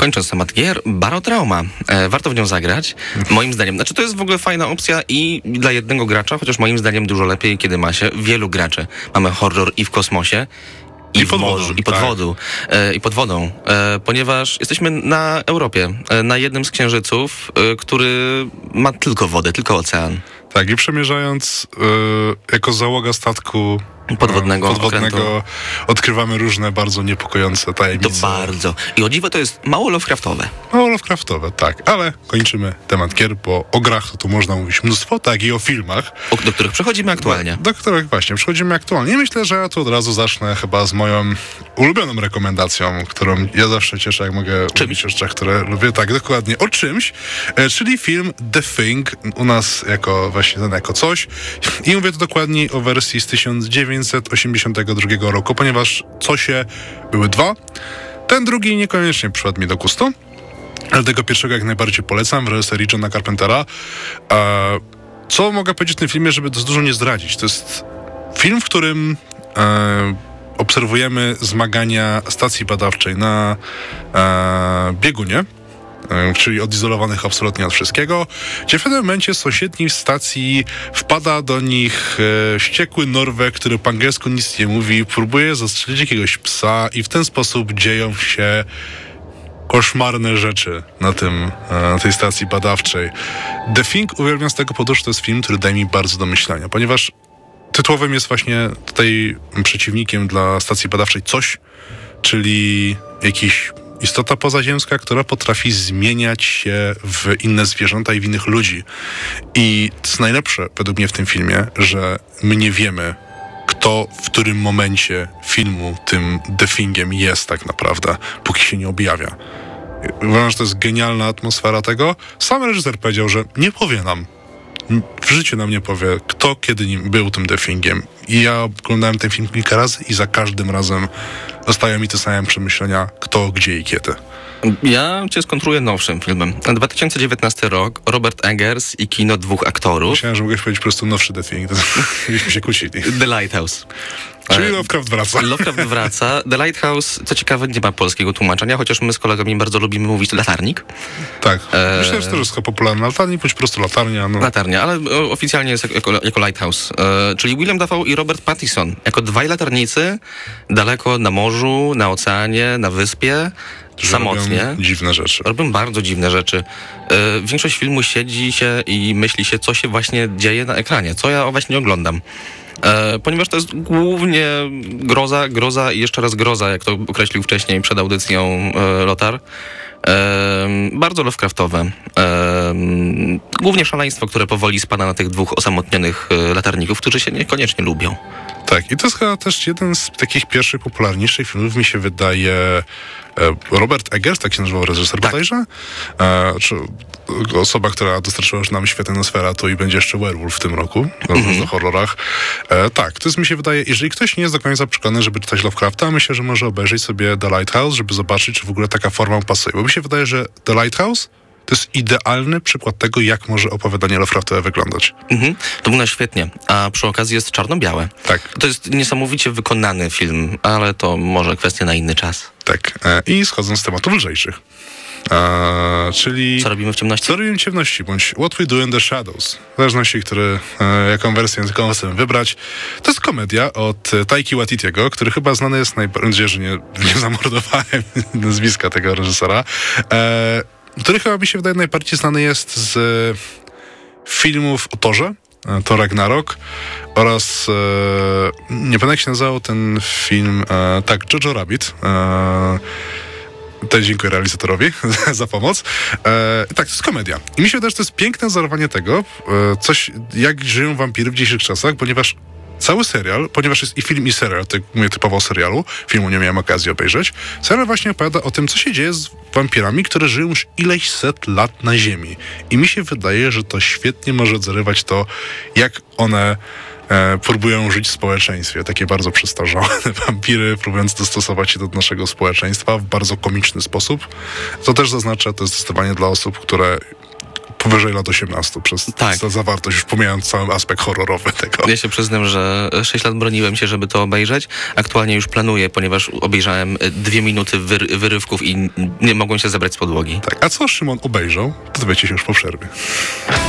kończąc temat gier, Barotrauma. Warto w nią zagrać, moim zdaniem. Znaczy, to jest w ogóle fajna opcja i dla jednego gracza, chociaż moim zdaniem dużo lepiej, kiedy ma się wielu graczy. Mamy horror i w kosmosie, i w morzu, i pod wodą, ponieważ jesteśmy na Europie, na jednym z księżyców, który ma tylko wodę, tylko ocean. Tak, i przemierzając jako załoga statku podwodnego odkrywamy różne bardzo niepokojące tajemnice. To bardzo. I o dziwo to jest mało Lovecraftowe. Mało Lovecraftowe, tak. Ale kończymy temat gier, bo o grach to można mówić mnóstwo, tak i o filmach. Do których przechodzimy aktualnie. Do których właśnie przechodzimy aktualnie. I myślę, że ja tu od razu zacznę chyba z moją ulubioną rekomendacją, którą ja zawsze cieszę, jak mogę mówić o rzeczach, które lubię. Tak, dokładnie. O czymś, czyli film The Thing, u nas jako coś. I mówię tu dokładnie o wersji z 1982 roku, ponieważ były dwa. Ten drugi niekoniecznie przypadł mi do gustu, ale tego pierwszego jak najbardziej polecam, w reżyserii Johna Carpentera. Co mogę powiedzieć o tym filmie, żeby dużo nie zdradzić? To jest film, w którym obserwujemy zmagania stacji badawczej na biegunie, czyli odizolowanych absolutnie od wszystkiego, gdzie w pewnym momencie z sąsiedniej stacji wpada do nich wściekły Norweg, który po angielsku nic nie mówi, próbuje zastrzelić jakiegoś psa i w ten sposób dzieją się koszmarne rzeczy na tej stacji badawczej. The Thing uwielbiam z tego powodu, że to jest film, który daje mi bardzo do myślenia, ponieważ tytułowym jest właśnie tutaj przeciwnikiem dla stacji badawczej coś, czyli jakiś istota pozaziemska, która potrafi zmieniać się w inne zwierzęta i w innych ludzi. I to jest najlepsze według mnie w tym filmie, że my nie wiemy, kto w którym momencie filmu tym The Thingiem jest tak naprawdę, póki się nie objawia. Uważam, że to jest genialna atmosfera tego. Sam reżyser powiedział, że nie powie nam, w życiu nam nie powie, kto kiedy nim był tym The Thingiem. I ja oglądałem ten film kilka razy i za każdym razem zostają mi te same przemyślenia, kto, gdzie i kiedy. Ja cię skontruję nowszym filmem. 2019 rok, Robert Eggers i kino dwóch aktorów. Myślałem, że mogłeś powiedzieć po prostu nowszy The Thing. Byśmy się kłócili. The Lighthouse. Czyli Lovecraft wraca. Lovecraft wraca. The Lighthouse, co ciekawe, nie ma polskiego tłumaczenia, chociaż my z kolegami bardzo lubimy mówić latarnik. Tak. Myślę, że to jest popularny latarnik, bądź po prostu latarnia. No. Latarnia, ale oficjalnie jest jako Lighthouse. Czyli Willem Dafoe i Robert Pattinson. Jako dwaj latarnicy, daleko na morzu, na oceanie, na wyspie, samotnie. Robią dziwne rzeczy. Robią bardzo dziwne rzeczy. Większość filmu siedzi się i myśli się, co się właśnie dzieje na ekranie, co ja właśnie oglądam. Ponieważ to jest głównie groza i jeszcze raz groza, jak to określił wcześniej przed audycją Lotar. Bardzo Lovecraftowe. Głównie szaleństwo, które powoli spada na tych dwóch osamotnionych latarników, którzy się niekoniecznie lubią. Tak, i to jest chyba też jeden z takich pierwszych, popularniejszych filmów, mi się wydaje, Robert Eggers, tak się nazywał reżyser bodajże? Czy osoba, która dostarczyła już nam świetną Nosferatu i będzie jeszcze Werewolf w tym roku, w horrorach. Tak, to jest, mi się wydaje, jeżeli ktoś nie jest do końca przekonany, żeby czytać Lovecrafta, myślę, że może obejrzeć sobie The Lighthouse, żeby zobaczyć, czy w ogóle taka forma pasuje. Bo mi się wydaje, że The Lighthouse to jest idealny przykład tego, jak może opowiadanie Lovecraftowe wyglądać. To wygląda świetnie, a przy okazji jest czarno-białe. Tak. To jest niesamowicie wykonany film, ale to może kwestia na inny czas. Tak. I schodząc z tematów lżejszych. Czyli... Co robimy w ciemności? Co robimy w ciemności, bądź What We Do in the Shadows. W zależności, jaką wersję językową chcemy wybrać. To jest komedia od Taiki Waititiego, który chyba znany jest najbardziej, że nie zamordowałem nazwiska tego reżysera, który chyba mi się wydaje najbardziej znany jest z filmów o Torze, Thor Ragnarok, oraz nie pamiętam jak się nazywał ten film, tak, Jojo Rabbit. Też dziękuję realizatorowi za pomoc. Tak, to jest komedia. I mi się wydaje, że to jest piękne zachowanie tego, jak żyją wampiry w dzisiejszych czasach, ponieważ cały serial, ponieważ jest i film, i serial, tak mówię typowo o serialu, filmu nie miałem okazji obejrzeć, serial właśnie opowiada o tym, co się dzieje z wampirami, które żyją już ileś set lat na Ziemi. I mi się wydaje, że to świetnie może odzarywać to, jak one próbują żyć w społeczeństwie. Takie bardzo przestarzałe wampiry, próbując dostosować się do naszego społeczeństwa w bardzo komiczny sposób. To też zaznacza, to jest zdecydowanie dla osób, które powyżej lat 18 przez Tak. za zawartość, już pomijając cały aspekt horrorowy tego. Ja się przyznam, że 6 lat broniłem się, żeby to obejrzeć. Aktualnie już planuję, ponieważ obejrzałem 2 minuty wyrywków i nie mogłem się zebrać z podłogi. Tak. A co Szymon obejrzał? To dowiecie się już po przerwie.